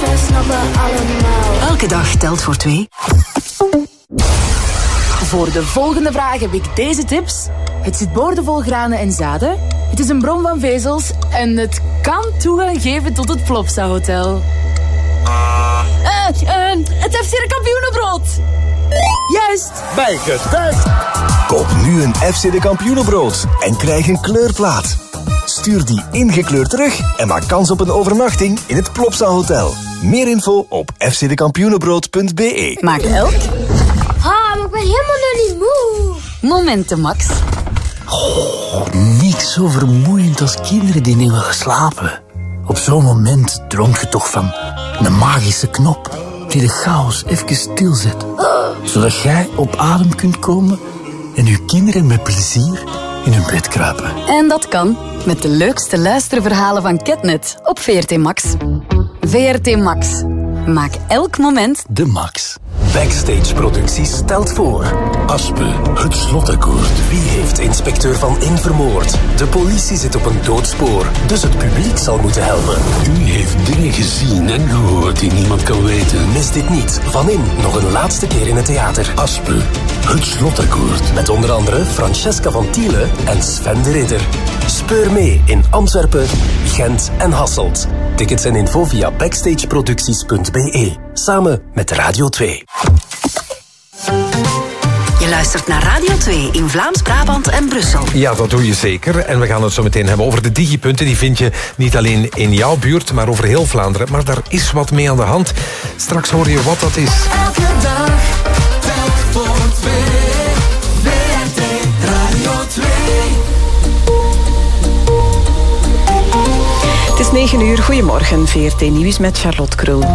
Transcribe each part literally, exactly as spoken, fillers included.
we snappen allemaal. Elke dag telt voor twee. Voor de volgende vraag heb ik deze tips. Het zit boordevol granen en zaden. Het is een bron van vezels. En het kan toegang geven tot het Plopsa Hotel. Uh, uh, het F C de Kampioenenbrood. Juist. Bijgetuigd. Koop nu een F C de Kampioenenbrood en krijg een kleurplaat. Stuur die ingekleurd terug en maak kans op een overnachting in het Plopsa Hotel. Meer info op f c de kampioenenbrood punt b e. Maak elk Ha, maar ik ben helemaal nog niet moe. momenten, Max. Oh, niks zo vermoeiend als kinderen die niet willen slapen. Op zo'n moment droomt je toch van een magische knop die de chaos even stilzet. Zodat jij op adem kunt komen en je kinderen met plezier in hun bed kruipen. En dat kan met de leukste luisterverhalen van Ketnet op V R T Max. V R T Max. Maak elk moment de max. Backstage Producties stelt voor Aspe, het slotakkoord. Wie heeft inspecteur Van In vermoord? De politie zit op een doodspoor, dus het publiek zal moeten helpen. U heeft dingen gezien en gehoord die niemand kan weten. Mis dit niet. Van In nog een laatste keer in het theater. Aspe, het slotakkoord. Met onder andere Francesca van Tiele en Sven de Ridder. Speur mee in Antwerpen, Gent en Hasselt. Tickets en info via backstageproducties punt b e. Samen met Radio twee. Je luistert naar Radio twee in Vlaams-Brabant en Brussel. Ja, dat doe je zeker. En we gaan het zo meteen hebben over de digipunten. Die vind je niet alleen in jouw buurt, maar over heel Vlaanderen. Maar daar is wat mee aan de hand. Straks hoor je wat dat is. Elke dag telt voor twee. V R T Radio twee. Het is negen uur. Goedemorgen. V R T Nieuws met Charlotte Krul.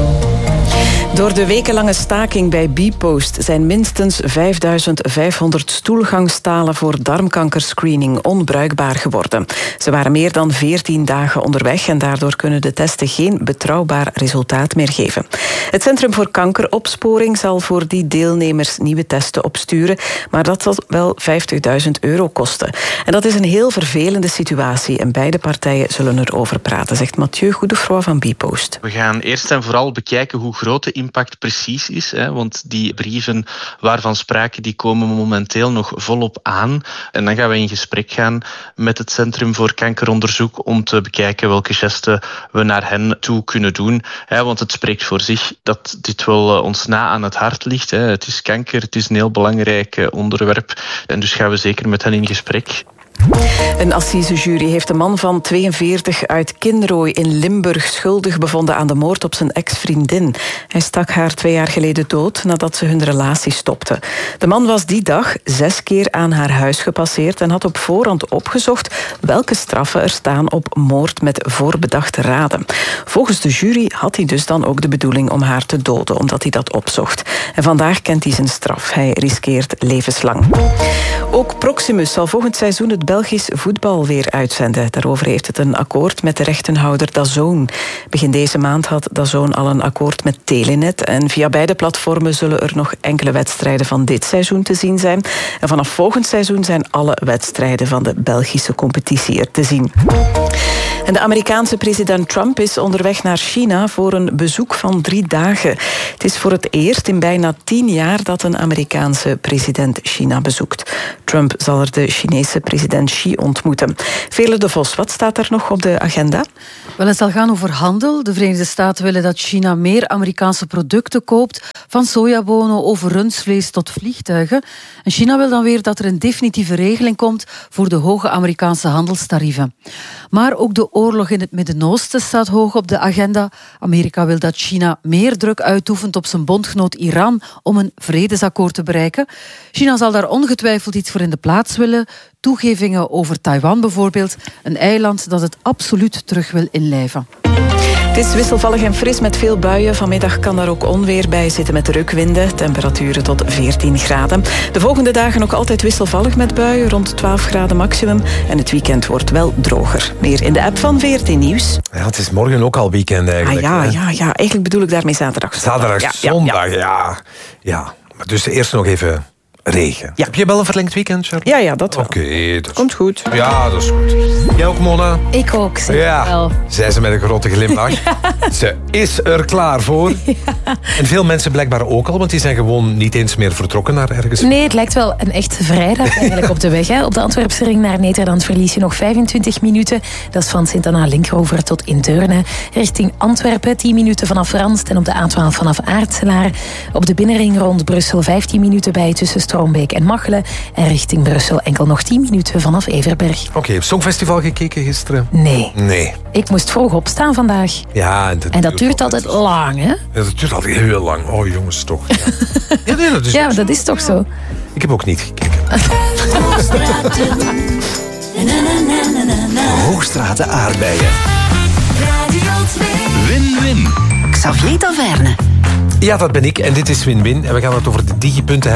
Door de wekenlange staking bij Bpost zijn minstens vijfduizend vijfhonderd stoelgangstalen voor darmkankerscreening onbruikbaar geworden. Ze waren meer dan veertien dagen onderweg en daardoor kunnen de testen geen betrouwbaar resultaat meer geven. Het Centrum voor Kankeropsporing zal voor die deelnemers nieuwe testen opsturen, maar dat zal wel vijftigduizend euro kosten. En dat is een heel vervelende situatie en beide partijen zullen erover praten, zegt Mathieu Goedefroy van Bpost. We gaan eerst en vooral bekijken hoe groot de impact precies is, hè, want die brieven waarvan sprake, die komen momenteel nog volop aan. En dan gaan we in gesprek gaan met het Centrum voor Kankeronderzoek om te bekijken welke gesten we naar hen toe kunnen doen. Hè, want het spreekt voor zich dat dit wel uh, ons na aan het hart ligt. Hè. Het is kanker, het is een heel belangrijk uh, onderwerp. En dus gaan we zeker met hen in gesprek. Een assisejury heeft een man van tweeënveertig uit Kinrooi in Limburg schuldig bevonden aan de moord op zijn ex-vriendin. Hij stak haar twee jaar geleden dood nadat ze hun relatie stopte. De man was die dag zes keer aan haar huis gepasseerd en had op voorhand opgezocht welke straffen er staan op moord met voorbedachte raden. Volgens de jury had hij dus dan ook de bedoeling om haar te doden, omdat hij dat opzocht. En vandaag kent hij zijn straf. Hij riskeert levenslang. Ook Proximus zal volgend seizoen het Belgisch voetbal weer uitzenden. Daarover heeft het een akkoord met de rechtenhouder DAZN. Begin deze maand had DAZN al een akkoord met Telenet en via beide platformen zullen er nog enkele wedstrijden van dit seizoen te zien zijn. En vanaf volgend seizoen zijn alle wedstrijden van de Belgische competitie er te zien. En de Amerikaanse president Trump is onderweg naar China voor een bezoek van drie dagen. Het is voor het eerst in bijna tien jaar dat een Amerikaanse president China bezoekt. Trump zal er de Chinese president Xi ontmoeten. Veerle de Vos, wat staat er nog op de agenda? Wel, het zal gaan over handel. De Verenigde Staten willen dat China meer Amerikaanse producten koopt, van sojabonen over rundvlees tot vliegtuigen. En China wil dan weer dat er een definitieve regeling komt voor de hoge Amerikaanse handelstarieven. Maar ook de oorlog in het Midden-Oosten staat hoog op de agenda. Amerika wil dat China meer druk uitoefent op zijn bondgenoot Iran om een vredesakkoord te bereiken. China zal daar ongetwijfeld iets voor in de plaats willen. Toegevingen over Taiwan bijvoorbeeld, een eiland dat het absoluut terug wil inlijven. Het is wisselvallig en fris met veel buien. Vanmiddag kan daar ook onweer bij zitten met rukwinden. Temperaturen tot veertien graden. De volgende dagen ook altijd wisselvallig met buien, rond twaalf graden maximum. En het weekend wordt wel droger. Meer in de app van V R T Nieuws. Ja, het is morgen ook al weekend eigenlijk. Ah, ja, hè? ja, ja, eigenlijk bedoel ik daarmee zaterdag. Zaterdag, ja, zondag, ja, ja. ja. ja. Maar dus eerst nog even regen. Ja. Heb je wel een verlengd weekend, Charlotte? Ja, ja, dat wel. Oké, okay, dat komt goed. Ja, dat is goed. Jij ook, Mona? Ik ook, zeg ja, wel. zei ze met een grote glimlach. Ja. Ze is er klaar voor. Ja. En veel mensen blijkbaar ook al, want die zijn gewoon niet eens meer vertrokken naar ergens. Nee, het lijkt wel een echte vrijdag eigenlijk op de weg. Hè. Op de Antwerpse ring naar Nederland verlies je nog vijfentwintig minuten. Dat is van Sint-Anna-Linkrover tot in Deurne. Richting Antwerpen tien minuten vanaf Ranst en op de A twaalf vanaf Aartselaar. Op de binnenring rond Brussel vijftien minuten bij tussen Stroombeek en Machelen. En richting Brussel enkel nog tien minuten vanaf Everberg. Oké, okay, heb je Songfestival gekeken gisteren? Nee. Nee. Ik moest vroeg opstaan vandaag. Ja, en dat, en dat duurt altijd, altijd lang, hè? Ja, dat duurt altijd heel lang. Oh, jongens, toch. Ja, ja, nee, dat is, ja dat is toch zo. Ik heb ook niet gekeken. Hoogstraten aardbeien. Win-win. Xavier Taverne. Ja, dat ben ik. En dit is Win-Win. En we gaan het over de digipunten hebben.